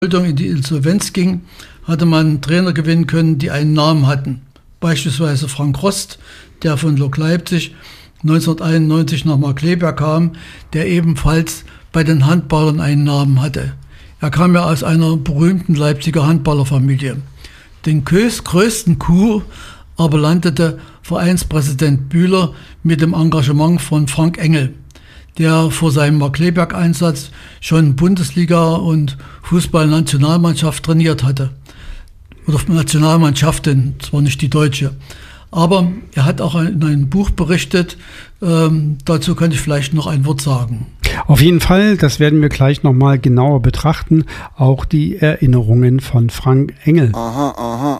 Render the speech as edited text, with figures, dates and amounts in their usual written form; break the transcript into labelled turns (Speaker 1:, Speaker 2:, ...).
Speaker 1: in die Insolvenz ging, hatte man Trainer gewinnen können, die einen Namen hatten. Beispielsweise Frank Rost, der von Lok Leipzig 1991 nach Markkleeberg kam, der ebenfalls bei den Handballern einen Namen hatte. Er kam ja aus einer berühmten Leipziger Handballerfamilie. Den größten Coup aber landete Vereinspräsident Bühler mit dem Engagement von Frank Engel, der vor seinem Markkleeberg-Einsatz schon Bundesliga und Fußballnationalmannschaft trainiert hatte. Oder Nationalmannschaften, zwar nicht die deutsche. Aber er hat auch in einem Buch berichtet, dazu kann ich vielleicht noch ein Wort sagen.
Speaker 2: Auf jeden Fall, das werden wir gleich nochmal genauer betrachten, auch die Erinnerungen von Frank Engel.
Speaker 3: Aha, aha.